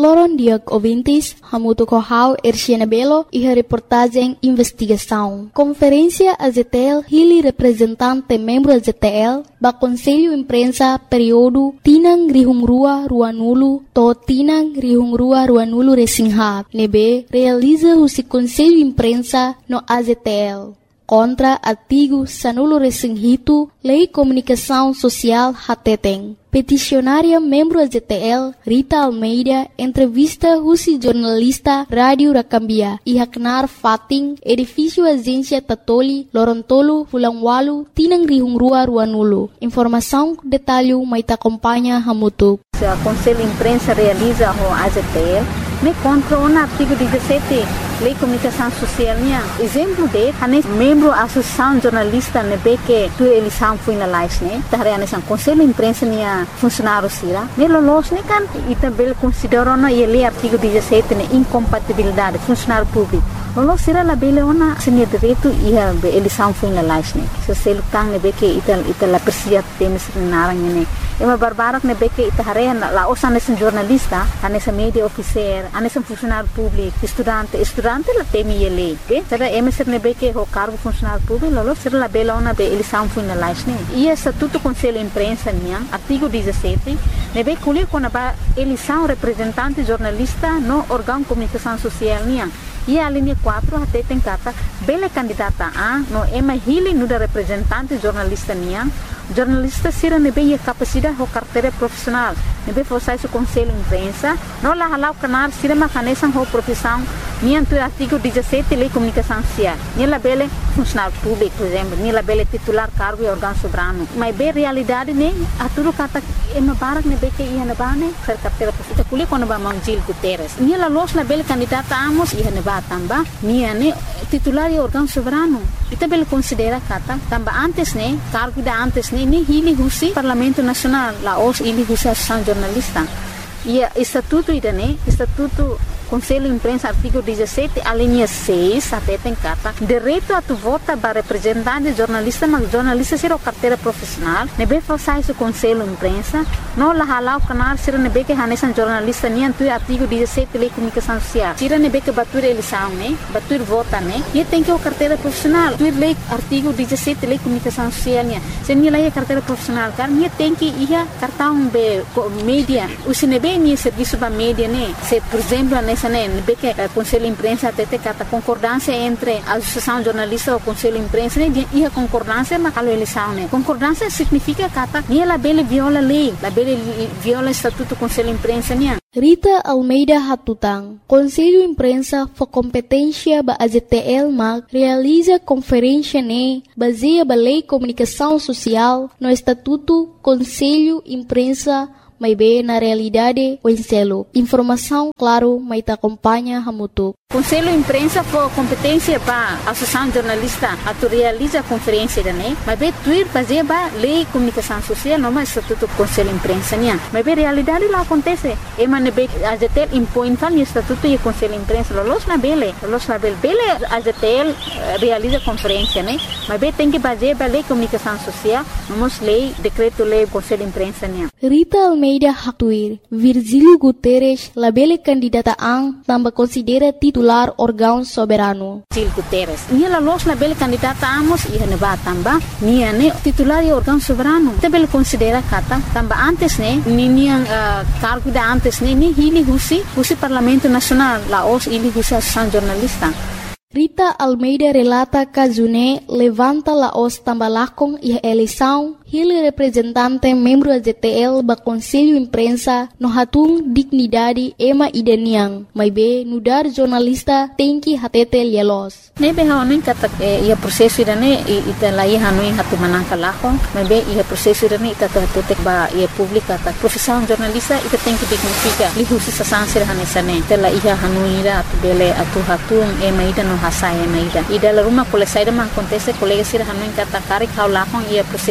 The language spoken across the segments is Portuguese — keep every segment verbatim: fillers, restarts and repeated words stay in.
Loron Diag Ouvintes, Hamuto Kohau, Erciana Belo e a reportagem Investigação. Conferência A Z T L, Hili representante membro A Z T L, ba Conselho Imprensa período Tinang Rihungrua Ruanulu, to Tinang Rihungrua Ruanulu Resingha, nebe realiza o Conselho Imprensa no A Z T L. Contra artigo Sanulo Resinghito, Lei Comunicação Social Hateteng. Peticionária membro A Z T L, Rita Almeida, entrevista Rusi jornalista Rádio Rakambia, e Haknar Fating, edifício Agência Tatoli, Lorontolo, Fulangwalu, Tinang Rihungrua Ruanulu. Informação, detalhe, mas te acompanha Hamutu. O Conselho Imprensa realiza o A Z T L, me contra o artigo dezessete, Lei Comunicação Social. Exemplo de, hanes membro da Associação Jornalista nebe que tu eleição foi na live, né? Tarena são Conselho Imprensa nia funcionário sira. Ne lolos ne kan ita bel considera na ele artigo dezessete ne incompatibilidade funcionário público. Lolos sira la bele ona senia direito e a eleição foi na live, né? Se se lutang nebe que ita ita la persia temes narang ne. Ema barbarak nebe que ita harena la osan nesse jornalista, anessa media officer, anessa funcionário público, estudante, estudante la temi ele, okay? Será ema ser nebe que o cargo funcionário público, lolos sira la bele ona be eleição foi na live, né? E estatuto Conselho Imprensa nia artigo dezessete, nebe colher quando a eleição representante jornalista no órgão comunicação social nia. E a linha quatro até tem cata bela candidata a no ema hili no da representante jornalista nia. Jornalista sira nebe a capacidade ou carteira profissional. Nebe forçar o Conselho Imprensa, não lá halau canal sira macanesan ou profissão nia do artigo dezessete Lei Comunicação Social. Nia la bela funcionário público, por exemplo, nia la bela titular cargo e órgão soberano. Mas bem realidade né, a tudo cata ema barak nebe que ia na bane ser carteira profissional. Kuli quando ba Mangil Guterres. Nia la los la bela candidata amos ia na tamba nia ne titular e órgão soberano. Ita bela considera kata tamba antes ne cargo da antes ne ni hili husi Parlamento Nacional la os hili husi Associação Jornalista. E estatuto ida ne estatuto Conselho Imprensa artigo dezessete a linha seis até tem cata direito a tu vota para representante jornalista mas jornalista ser o carteira profissional nebe falsar o Conselho Imprensa não la halau canal ser nebe que hanesan jornalista ni antu artigo dezessete Lei Comunicação Social tira nebe que batur eleição né batur vota né e tem que o carteira profissional tu lei artigo dezessete Lei Comunicação Social né se ni lei carteira profissional car ni tem que ia cartão be mídia o sinebe ni serviço ba mídia né se por exemplo nessa né que o Conselho Imprensa até tem cata concordância entre a Associação Jornalista e o Conselho Imprensa né e a concordância mas a eleição né concordância significa cata ni la bela viola lei la bela viola estatuto Conselho Imprensa né. Rita Almeida Hatutang, Conselho Imprensa for competência ba A Z T L mag realiza conferência ne baseia ba Lei Comunicação Social no Estatuto Conselho Imprensa mas bem na realidade o enselo. Informação, claro, mas te acompanha Hamutu. Conselho Imprensa for competência para a Associação Jornalista a tu realiza a conferência da né, mas bem tuir baseia ba Lei Comunicação Social não mais estatuto Conselho Imprensa nia. Mas bem realidade lá acontece. E mas bem A Z T L impõe tal estatuto e Conselho Imprensa los na bele, los na bele, bele A Z T L realiza conferência né, mas bem tem que baseia ba Lei Comunicação Social, vamos lei decreto lei Conselho Imprensa nia. Rita Almeida Hatuir, Virgílio Guterres, labele candidata ang tamba considera titular órgão soberano. Virgílio Guterres, nia la los labele candidata amos ia ne ba tamba, nia ne titular e órgão soberano. Tabele considera kata tamba antes ne, ni nia uh, cargo da antes ne, ni hili husi, husi Parlamento Nacional, la os hili husi Associação Jornalista. Rita Almeida relata Kazune levanta la os tambalakong e eleição hili representante membro da Z T L ba Conselho Imprensa no hatung dignidade ema ideniang, mas be nudar jornalista tem que hatete lielos. Nebe haonin kata ia proseso idane ita lai hanuin hatu manangka lakong, mas be ia proseso idane ita hatutek ba ia publika ta profissão jornalista ita tem que dignifica li husi sa sansir hanesane ita la ia hanuira atu bele atu hatung ema ida no hasaya ema ida ida la rumah kole saida man kontese kolega sir hanuin kata karik hau lakong ia proseso idane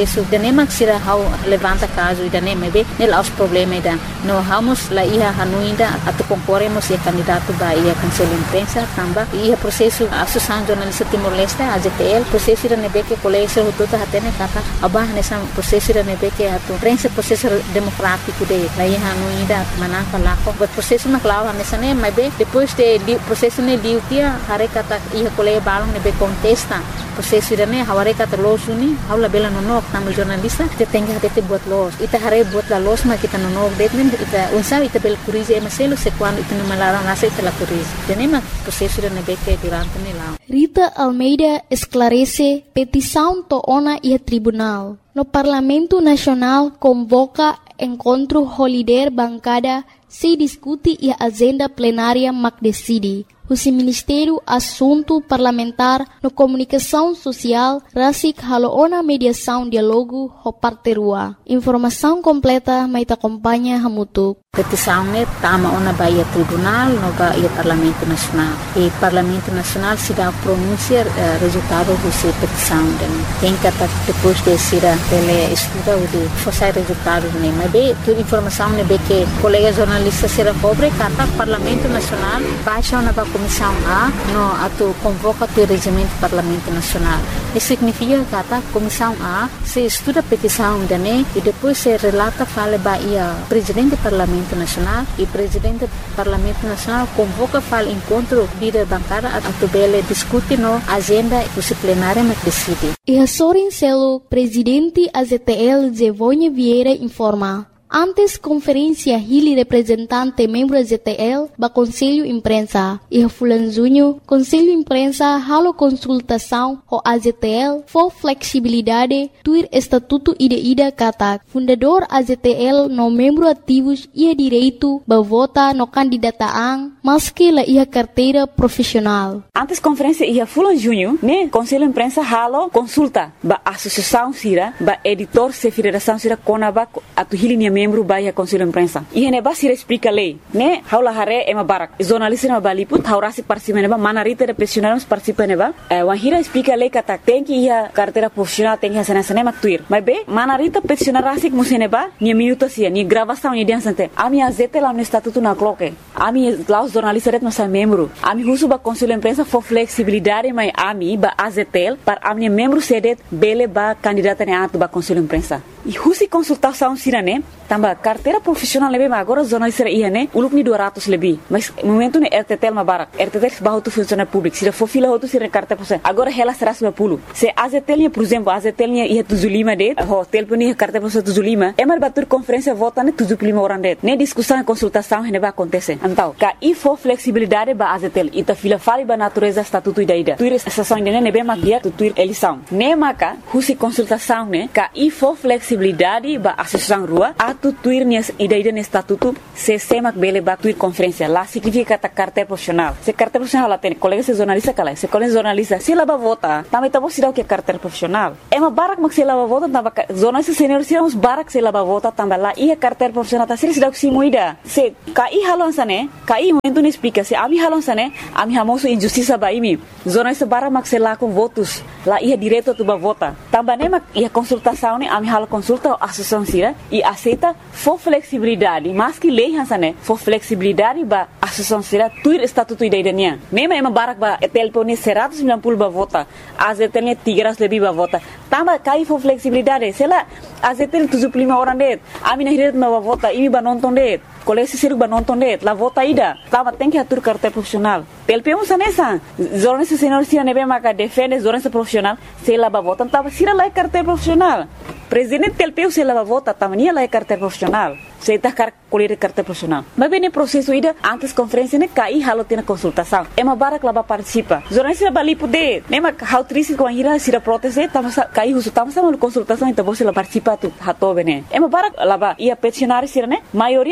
nema sira hau levanta caso ida nem be nel aos problema ida no vamos la ia hanuinda atu concorremos e candidato ba ia conselho imprensa tamba ia processo associação jornalista Timor-Leste A J T L processo ida nebe que colégio tudo hatene kata abah nessa processo ida nebe que atu prensa processo democrático de la ia hanuinda manaka lako but processo na clava nessa nem mas be depois de processo ne diutia hare kata ia colégio balong nebe contesta processo ida ne haware kata losuni haula bela nonok tamu jornalista te tenga hate buat los ita hare buat la los ma kita nonok detmen ita unsa ita bel curize emaselo se quando ita no malara nasa ita la curize tenema processo ida nebe que durante ne lá. Rita Almeida esclarece petição to ona e tribunal. No Parlamento Nacional convoca encontro holiday bancada se discute e a agenda plenária mac decide. O Ministério Assunto Parlamentar no Comunicação Social Rasik Haloona Mediação Dialogo ho Parterua. Informação completa mai te acompanha Hamutuk. Petição ne tama ona baia tribunal no baia Parlamento Nacional. E Parlamento Nacional se dá pronunciar uh, resultado dessa petição. Tem que depois de ser ele estuda o de fazer resultado ne. Mas bem, toda informação ne be que colega jornalista será pobre kata Parlamento Nacional baixa ona ba Comissão A no atu convoca o regimento Parlamento Nacional. Isso significa que a Comissão A se estuda a petição da ne e depois se relata fala baia presidente do Parlamento Nacional e presidente do Parlamento Nacional convoca fala encontro líder bancada a tubele discute no agenda do plenário mas decide. E a Sorin Celo, presidente A Z T L Zevonha Vieira informa. Antes conferência Hili representante membro da Z T L ba Conselho Imprensa e Fulan Junho Conselho Imprensa halo consultação o A Z T L for flexibilidade tuir estatuto ida ida kata fundador A Z T L no membro ativos ia direito ba vota no candidataan maski la ia carteira profissional. Antes conferência ia Fulan Junho ne Conselho Imprensa halo consulta ba associação sira ba editor se federação sira konaba atu Hili membro baia Conselho Imprensa. E hene ba sira explica lei, né? Haula hare ema barak. Jornalista na baliput, haurasi participa neba, manarita de profissionais participa neba. Eh, wahira explica lei kata tem que ia carteira profissional tem que ia sana sana maktuir. Mas be, manarita profissional rasik museneba, ni minuto sia, ni gravação ni dia sante. Ami azete lá no estatuto na cloque. Ami laus jornalista ret nossa membro. Ami husu ba Conselho Imprensa for flexibilidade mai ami ba A Z T L para ami membro sedet bele ba candidata ne atu ba Conselho Imprensa. E husi consultação sira ne tamba carteira profissional lebe agora jornalista ia ne uluk ni dua ratus lebih mas momento ne R T T L mabarak R T T L bahu tu funcionário público sira for fila hotu sira carteira profissional agora ela será sembilan puluh se A Z T L por exemplo A Z T L ia tujuh puluh lima det ho telefon ia carteira profissional tujuh puluh lima emal batur conferência vota ne tujuh puluh lima orang det ne discussão e consultação ne ba acontece então ka i for flexibilidade ba A Z T L ita fila fali ba natureza estatuto ida ida tuir sessão ne ne be magia tuir eleição ne maka husi consultação ne ka i for flexibilidade ba associação rua atu tuir nias ida ida ne estatuto se semak bele ba tuir conferência lá significa kata carteira profissional se carteira profissional lá tem colega se jornalista kala se colega jornalista se lá ba vota também tá você dá o que carteira profissional é uma barak mak se lá ba vota tamba jornalista senior se uns barak se lá ba vota tamba lá ia carteira profissional tá se dá o que moida se kai halon sane kai momento ne explica se ami halon sane ami hamoso injustiça ba imi jornalista barak mak se lá com votos lá ia direto tu ba vota tamba ne mak ia consultação ne ami halo consulta associação sira e aceita for flexibilidade mas que lei hansane for flexibilidade ba associação sira tuir estatuto ida idania nema ema barak ba telpone seratus sembilan puluh ba vota A Z T L tiga ratus lebih ba vota tamba kai for flexibilidade sela A Z T L tujuh puluh lima orang det ami na hiret ba vota imi ba nonton det kolesi siruk ba nonton det la vota ida tamba tem que atur carteira profissional telpemo sanesa jornalista senior sira nebe maka defende jornalista profissional sela ba vota tamba sira la carteira profissional presidente telpeu se lava vota tamania la carteira profissional se tá car colher carteira profissional mas bem no processo ida antes conferência ne cai halo tem consultação é uma barak lava participa jornalista bali poder nema how triste com a ira sira proteste tama cai uso tama sama consultação então você la participa tu hato bene é uma barak lava ia peticionar sira ne maioria lava tu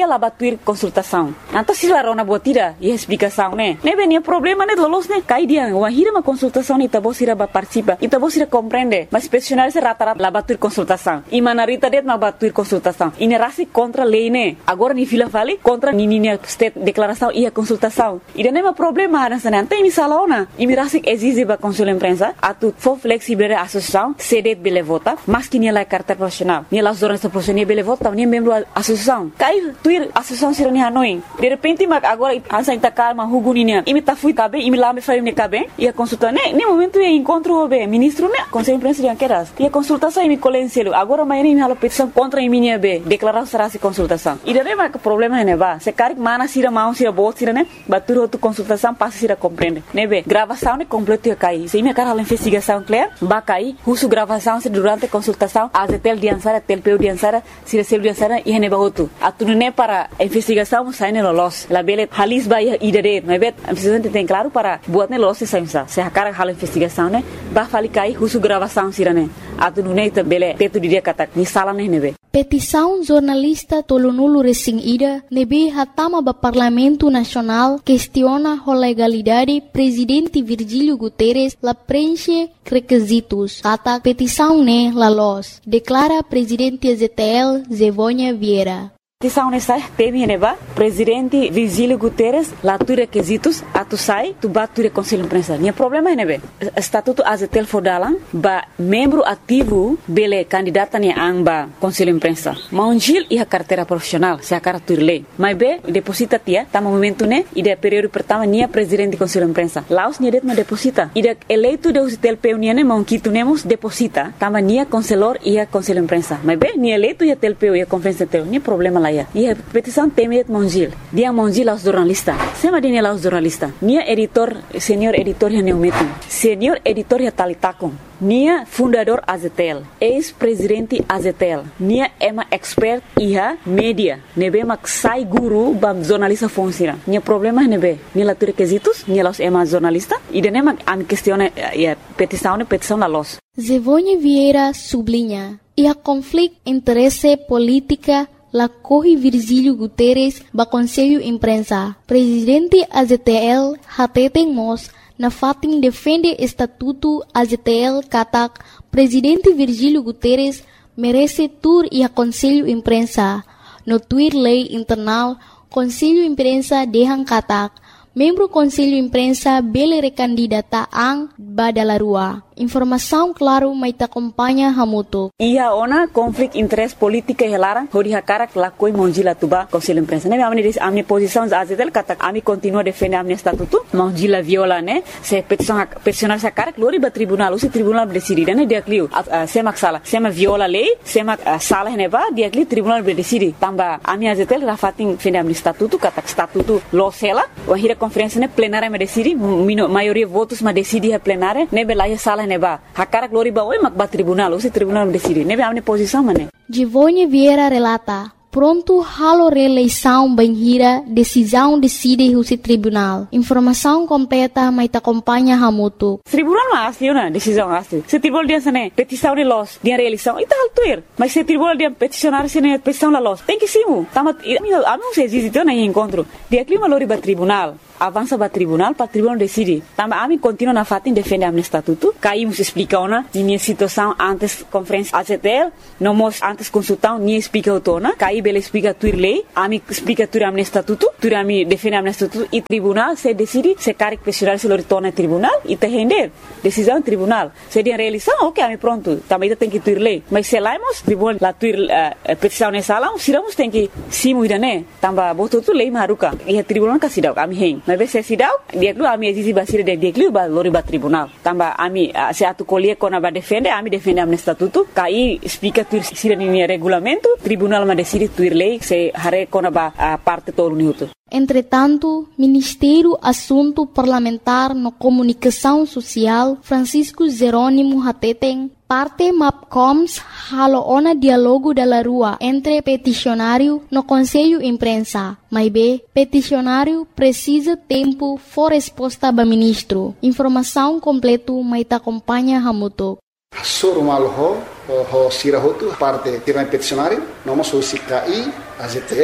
tuir consultação. Então se lá rona botira e explicação, né? Ne venia problema né lolos né? Cai dia, uma hira uma consultação e tabo sira ba participa, e tabo sira compreende. Mas peticionário se rata-rata lá batuir consultação. E manarita det ma batuir consultação. E nerasi contra lei né? Agora ni fila vale contra ni ni state declaração e a consultação. E daí não problema nessa né? Tem misalona. E mirasi exige ba consul imprensa, atu for flexible a associação, cedet bele vota, mas que ni la carta profissional. Ni la jornalista profissional bele vota, ni membro associação. Cai tuir associação sira ni hanoi. De repente mag agora ansa ita calma huguninia. Imi ta fui cabe, imi lá me faria ne cabe. E a consulta né? Ne momento e encontro o ministro né? Conselho imprensa de anqueras. E a consultação imi colencielo. Agora amanhã imi hala petição contra imi ne be. Declarar será se consultação. E daí mag problema né ba. Se cari mana sira mau sira bot sira né? Batur outro consultação passa sira compreende. Ne be. Gravação né completo e cai. Se imi cara hala investigação clear, ba cai. Husu gravação se durante consultação. Azetel diansara, telpeu diansara, sira sel diansara e ne ba outro. Atunu ne para investigação sai ne lolos. La bele halis ba ida de. Ne be. A investigação tem claro para buat ne lolos se sai se a cara hala investigação né? Ba fali cai husu gravação sira né? Atunu ne bele teto dia kata ni sala ne ne be. Petição jornalista Tolonulu Recém Ida nebe hatama ba Parlamento Nacional questiona a legalidade presidente Virgílio Guterres la preenche requisitos. Kata petição ne la los, declara presidente E Z T L Zevônia Vieira. Petição nessa teme neba presidente Virgílio Guterres lá tu requisitos atu sai tu bature conselho imprensa. Nia problema nebe estatuto azetel fodalan ba membro ativo bele candidata ni amba conselho imprensa. Maunjil e a carteira profissional se a carteira lei. Mas be deposita tia tá momento né e de período pertama nia presidente conselho imprensa. Laos nia det ma deposita. E de eleito de usitel peu nia ne maunquito nemos deposita tama nia conselor e a conselho imprensa. Mas be nia eleito e a telpeu e a conferência teu nia problema lá. E a petição teme Mongil. Dia Mongil aos jornalistas. Sema dine aos jornalistas. Nia editor, senhor editor ya neumetum. Senhor editor ya talitakum. Nia fundador Azetel. Ex-presidente Azetel. Nia ema expert iha media. Nebe mak sai guru bam jornalista fonsira. Nia problema nebe. Nia la requisitos, nia los ema jornalista. E dene mak am questione ya petição, petição la los. Zevônia Vieira sublinha. E a conflito interesse política la corre Virgílio Guterres ba Conselho Imprensa. Presidente A Z T L hateten mos na fatin defende estatuto A Z T L katak Presidente Virgílio Guterres merece tur e a Conselho Imprensa. No tuir lei internal Conselho Imprensa dehan katak membro Conselho Imprensa bele recandidata ang badalarua. Informação claro mai ta acompanha hamuto. Ia ona conflito interesse política helara hori hakara la koi monjila tuba Conselho Imprensa. Ne amne dis amne posição azetel kata ami continua defende amne estatuto. Monjila viola ne se petição peticionar sa cara glori ba tribunal, o tribunal decide ne dia clio semak sala, sema viola lei, sema sala ne ba dia clio tribunal decide. Tamba ami azetel rafatin defende amne estatuto kata estatuto lo sela, o hira conferência ne plenária me decide, maioria votos ma decide a plenária, ne belaia sala neba hakara glori ba oi mak ba tribunal o se tribunal decide nebe amne posição mané. Zevônia Vieira relata pronto halo reeleição banhira decisão decide o se tribunal. Informação completa mai ta acompanha hamuto. Tribunal ma asli na decisão asli. Se tribunal dia sane petição de los dia reeleição ita altuir. Mas se tribunal dia peticionar sene petição la los. Tem que simu. Tama amo se existe na encontro. Dia clima lori ba tribunal. Avança para tribunal, para tribunal decide. Também a mim continua na fatin defende a estatuto. Caímos explica ona, minha situação antes conferência A Z T L, não mos antes consultão, nem explica o tona. Caí bela explica tuir lei, a mim explica tuir a estatuto, tuir a mim defende a estatuto e tribunal se decide se cari questionar se lo retorna tribunal e te render decisão tribunal. Se dia reeleição, ok, a mim pronto. Também tem que tuir lei. Mas se laimos tribunal la tuir uh, petição nessa sala, siramos tem que simu ida né. Tamba botou tu lei maruka. E a tribunal casidau, a mim hen. Mas se sidau dia klu ami exisi basir de dia klu ba lori ba tribunal tamba ami se atu colher kona ba defende ami defende am estatuto kai explica tu sira ni regulamento tribunal ma decide tuir lei se hare kona ba parte todo uniuto. Entretanto, Ministério Assunto Parlamentar no Comunicação Social Francisco Jerônimo Hateten parte MAPCOMS halo ona dialogo da rua entre peticionário no Conselho Imprensa. Mas be, peticionário precisa tempo for resposta ba ministro. Informação completo mai ta acompanha hamuto. Soro malho ho sira hotu parte tira peticionário, noma so sikai A Z T L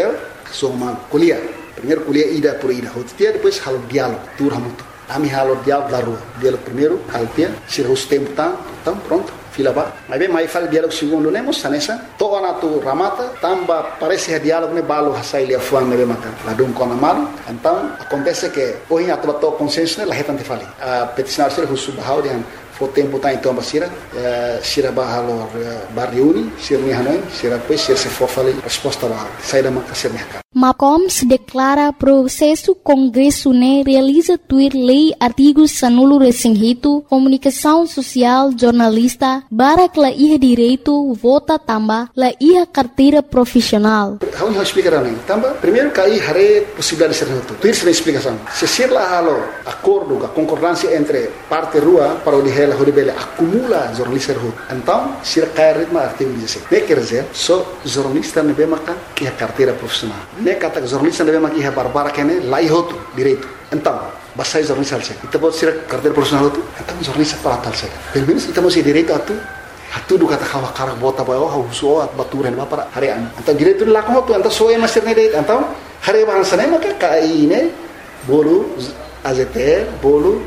Soma kuliah. Primeiro kuliah ida por ida. Hotia depois halo diálogo, turha muito. Ami halo diálogo da rua. Diálogo primeiro, haltia, se os tempo tá, então pronto. Fila ba. Mas bem, mais fala diálogo segundo lemos, sanessa. Toa na tu ramata, tamba parece diálogo ne balo hasai lia fuang ne mata. La dum kona malu. Então acontece que hoje a tua consciência ne la hetan te fali. A peticionar ser husu bahau dian fo tempo tá então basira, sira bahalo barriuni, sira ni hanoi, sira depois sira se for fali resposta bahau. Sai da maka sira mercado. Macoms declara processo Congresso né realiza tuir lei artigos sanulo resinhito, comunicação social, jornalista, barak la iha direito, vota tamba, la iha carteira profissional. How you explica também? Tamba, primeiro cai hare possibilidade de ser reto. Tuir sem explicação. Se ser lá halo acordo, a concordância entre parte rua para o de la horibele acumula jornalista reto. Então, se cai ritmo artigo dezessete. Ne quer dizer, só jornalista ne be makan iha carteira profissional. Ne kata jornalista deve maki ha barbara kene lai hotu direito. Então, basai jornalista alse. Ita bot sira carteira profissional hotu. Então jornalista para tal se. Pelo menos ita mosi direito atu. Hatu do kata kawa karak bota bayo ha uso at baturen ba para harian. Então direito la ko hotu anta soe master ne direito. Então hare bahasa ne maka kai ne bolu A Z T L bolu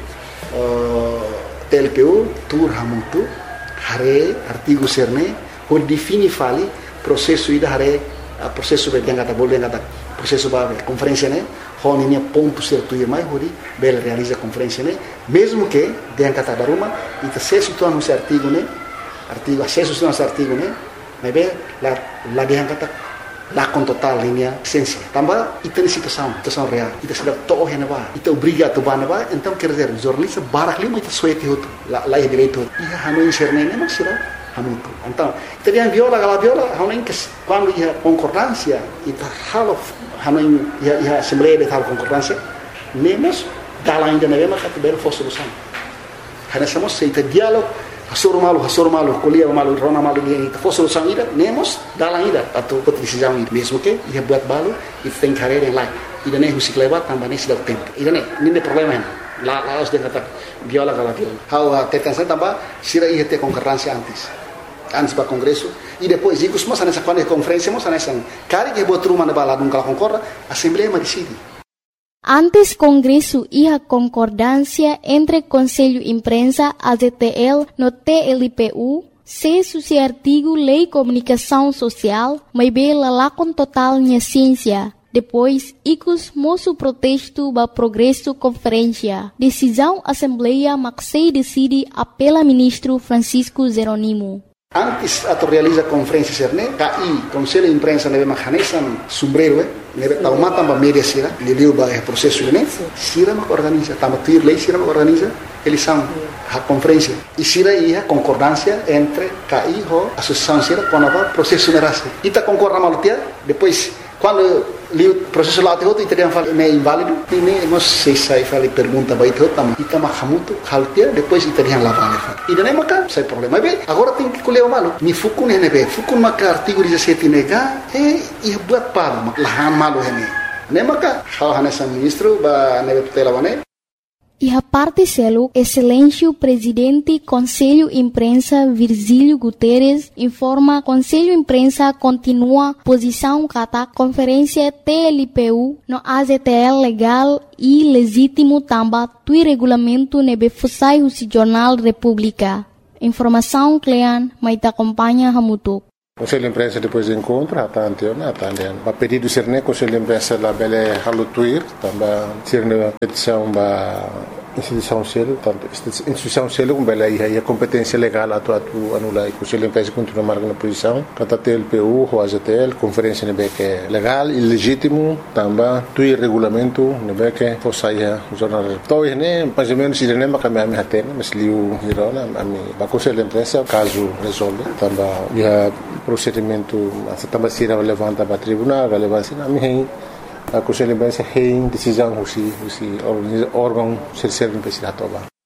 T L P U tur hamutu hare artigo serne ho defini fali processo ida hare a processo be yang kata boleh kata processo ba conferência né hon ini ponto certo e mais hori bel realiza conferência né mesmo que yang kata daruma ita se situa no artigo né artigo acesso no artigo né mas be la la yang kata la con total linha essência tamba ita ni situação situação real ita sudah toh hena ba ita obriga to ba na ba então quer dizer jornalista barak lima ita suete hotu la la direito ia hanu inserne né mas será muito. Então, teriam viola, aquela viola, quando ia concordância, e halo, hano ia ia assembleia de tal concordância, nemos dala ainda na mesma categoria for solução. Hanessamos seita diálogo, hasoro malu, hasoro malu, colia malu, rona malu dia itu for solução ida, nemos dala ainda atau pot decisão ida, mesmo que ia buat balu, e tem carreira em lá, ida nem musik lewat tambah nem sedang tempo, ida nem, nem problema lá lá os dia kata viola aquela viola. How tekan saya tambah sira ia ter concordância antes. Antes do congresso e depois digo mas nessa quando conferência mas nessa cara que botou uma na balada nunca concorda a assembleia mas decide. Antes congresso ia concordância entre Conselho Imprensa A Z T L no T L P U se suci artigo lei comunicação social mas bela lá com total minha ciência. Depois, icos moço protesto ba progresso conferência. Decisão assembleia maxei decide apela ministro Francisco Zeronimo. Antes ato realiza conferência serne, K I, Conselho de Imprensa neve mahanesan sombrero, neve tauma tamba media sira, liliu ba é processo né, sira mak organiza, tamba tuir lei sira mak organiza, eles são a conferência. E sira ia concordância entre K I ho associação sira com a processo nerase. Ita concorda malutia, depois quando li o processo lá teoto italiano fala é inválido e nem nós sei sai fala pergunta vai teoto tam ita mahamuto haltia depois italiano lá vale e daí maca sai problema bem agora tem que colher o malo ni fukun ne be fukun maca artigo dezessete nega e e buat palo lahan malo hene ne maca hana sa ministro ba ne tutela bane. E a parte selo, excelência presidente Conselho Imprensa Virgílio Guterres informa Conselho Imprensa continua posição kata conferência T L P U no A Z T L legal e legítimo tamba tui regulamento nebe fusai o Jornal República. Informação Clean, mas acompanha Hamutuk. Conselho de Imprensa depois de encontro, até anteontem, até anteontem. A pedido ser né, Conselho de Imprensa lá bele halutuir, também ser né petição ba instituição selo, tanto instituição selo com bele aí a competência legal atu atu anula e Conselho de Imprensa continua marcando posição, kata T L P U, o A Z T L, conferência né que é legal e legítimo, também tui regulamento né que fosaia o jornal. Então né, mais ou menos ele nem maca me atene, mas liu hirona, ami ba Conselho de Imprensa caso resolve, também ia procedimento também se levanta para tribunal, relevância na minha a Conselho de Imprensa tem decisão se se órgão ser serve para se atobar.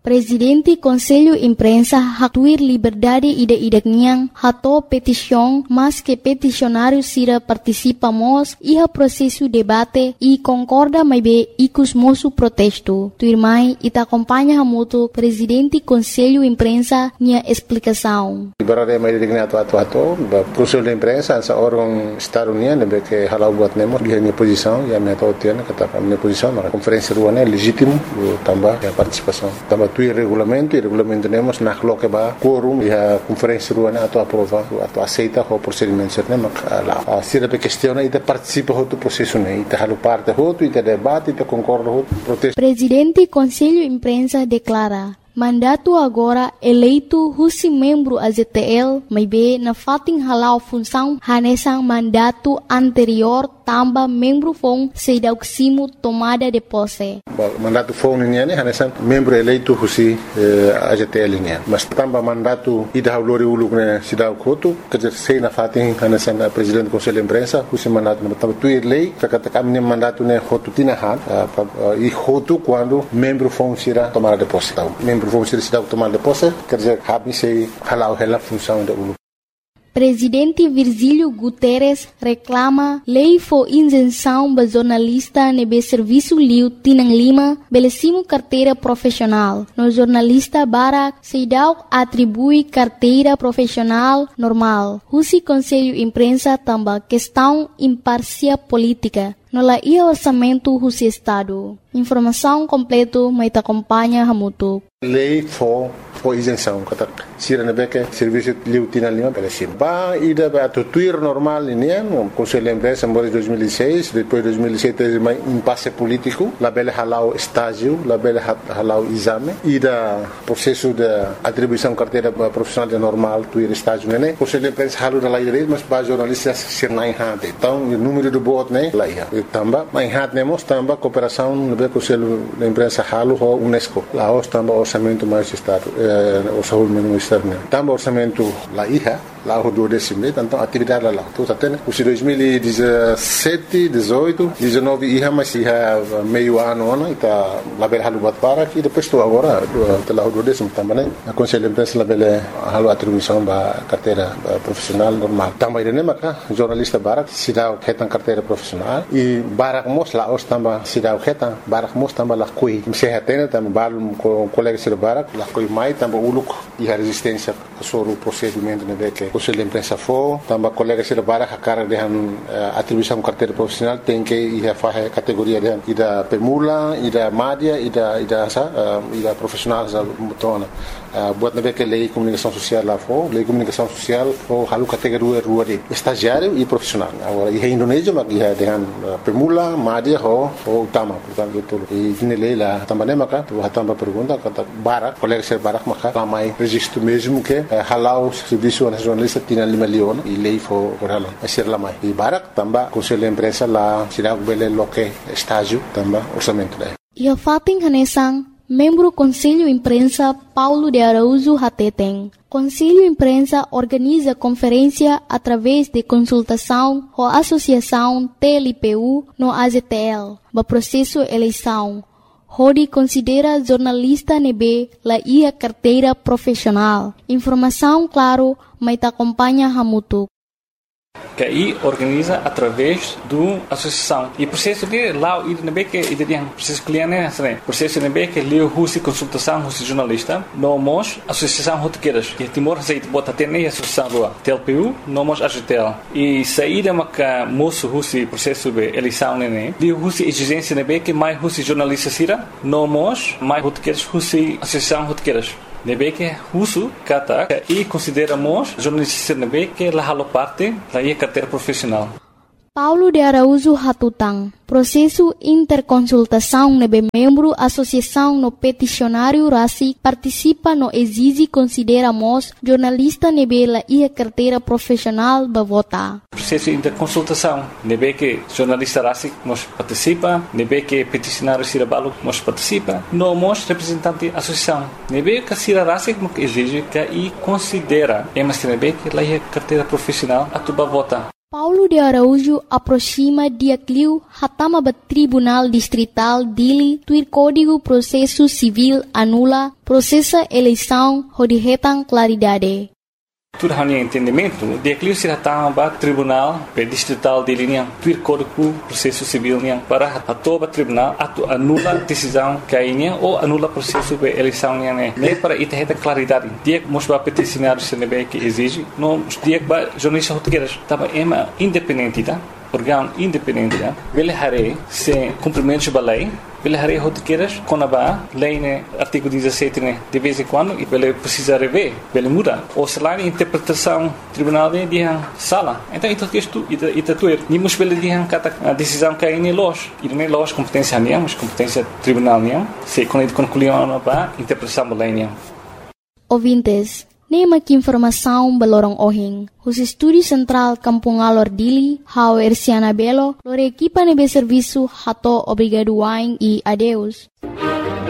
Presidente Conselho Imprensa hatuir liberdade ida-ida niang hato petição, mas que peticionário sira participamos iha processo debate e concorda mais bem icus moço protesto. Tuirmai ita acompanha hamuto Presidente Conselho Imprensa nia explicação. Liberdade mais digna atu atu atu, Conselho de Imprensa essa órgão Estado União deve que halau buat nemos dia minha posição e a minha totiana kata minha posição na conferência ruana legítimo tambah a participação tambah tu regulamento e regulamento temos na coloca ba quórum e a conferência ruana atau aprova atau aceita o procedimento certo mas a sira pe questiona e de participa do processo né e halu parte hoto e de debate e de concorda hoto protesto. Presidente Conselho Imprensa declara mandato agora eleito husi membro A Z T L may be na fating halau função hanesang mandato anterior tamba membro fong sedauksimo tomada de posse. Mandato fong niya ni hanesang membro eleito husi eh, A Z T L niya. Mas tamba mandato ida haulori uluk na sidaw koto kajer sei na fating hanesang presidente Conselho Imprensa husi mandato na tamba tuir lei kakatakam ni mandato ne hotu tinahan uh, e hotu quando membro fong sira tomada de posse. Vamos ser cidade tomada de posse, quer dizer, cabe se halau ela função da ulu. Presidente Virgílio Guterres reclama lei for isenção ba jornalista nebe serviço liu tinang lima belecimo carteira profissional. No jornalista Barak Seidau atribui carteira profissional normal. Husi Conselho Imprensa tamba questão imparcial política. No la ia orçamento husi Estado. Informação completo mai acompanha hamutu. Lei for for isenção kata sira na beke serviço liu tinang lima belecimo. Ba ida ba tuir normal ini no Conselho de Imprensa em dois mil e seis, depois dois mil e sete mais impasse político, la bele halau estágio, la bele halau exame, ida processo de atribuição carteira profissional de normal tuir estágio né. Conselho de Imprensa halu da lei dele, mas ba jornalistas sir nai hante. Então o número do voto né lá ia. Tamba mai hat nemos tamba cooperação no be Conselho de Imprensa halu ho UNESCO. Lá os tamba orçamento mais estado, eh, orçamento mais estado né. Tamba orçamento lá ia. Lá o do décimo, então atividade lá. Então tá tendo. Os dois mil e dezessete, dezoito, dezenove ia mas ia meio ano ano tá lá bela halu bat para e depois estou agora do lá o do décimo também né. A Conselho de Imprensa lá bela halu atribuição ba carteira profissional normal. Também né maca jornalista Barak sidau ketan carteira profissional e Barak mos lá os tamba sidau ketan Barak mos tamba lá coi. Se hatena também balum com colega sir Barak lá coi mai tamba uluk e a resistência sobre o procedimento né que Conselho de Imprensa for, também colega sira Barak a cara de uh, atribuição carteira profissional tem que ir a fazer categoria de ida pemula, ida média, ida ida sa, uh, ida profissional sa mutona. Uh, buat nabe que lei comunicação social lá for, lei comunicação social for halu categoria rua de estagiário e profissional. Agora em Indonésia mas ia dengan uh, pemula, média ho ho utama, portanto itu. E ini lei lá também maka, tu também pergunta kata Barak, colega sira Barak maka ramai registro mesmo que uh, halau serviço nacional lista tinha lima leon e lei for por ela a ser lá mais e Barak também Conselho de Imprensa lá será o bele loque estágio também orçamento daí. E a fating hanesang membro Conselho Imprensa Paulo de Araújo Hateteng. Conselho Imprensa organiza conferência através de consultação com a Associação T L P U no A Z T L, ba processo eleição. Hodi considera jornalista nebe la ia carteira profissional. Informação claro, mas te acompanha hamutu. Que aí organiza através do associação e processo de lá e nebe que e tem processo cliente né processo nebe que leu husi consultação husi jornalista nomos associação rotequeiras que Timor aceita bota ter nem associação rua T L P U nomos A Z T L e saída maca moço husi processo de eleição né de husi exigência nebe que mais husi jornalista sira nomos mais rotequeiras husi associação rotequeiras nebe que husu kata e consideramos jornalista nebe que la halo parte la ia carteira profissional. Paulo de Araújo Hatutang. Processo interconsultação nebe membro associação no peticionário Rasi participa no exige consideramos jornalista nebe la ia carteira profissional ba vota. Processo interconsultação nebe que jornalista Rasi nos participa, nebe que peticionário Sirabalo nos participa, no mos representante associação. Nebe que Sira Rasi exige que e considera, mas nebe que la ia carteira profissional a tuba vota. Paulo de Araújo aproxima Diacliu hatama bat Tribunal Distrital Dili tuir Código Processo Civil anula processa eleição rodihetang claridade. Tudo hanya entendimento, Diacliu se hatama bat Tribunal Distrital Dili niang tuir Código Processo Civil niang para atoba tribunal atu anula decisão kainya ou anula processo de eleição niang ne. Ne para itaheta claridade. Diak mosba peticionário se nebe que exige, no diak ba jornalista rotegueiras, tava ema independente, tá? Órgão independente, tá? Ele hare se cumprimento da lei. Ele hare rotegueiras quando ba lei né artigo dezessete né de vez em quando e ele precisa rever, ele muda. Ou se lá interpretação tribunal de dia sala. Então isso que isto ita ita tuer. Nimos ele dia kata a decisão que é los. E não é los competência minha, mas competência tribunal minha. Se quando concluiu ba interpretação da lei minha. Ouvintes, nema que informação balorong ohing. Os estúdio central Kampung Alor Dili, hao Erciana Belo, lore equipa nebe serviço hato obrigado waing e adeus.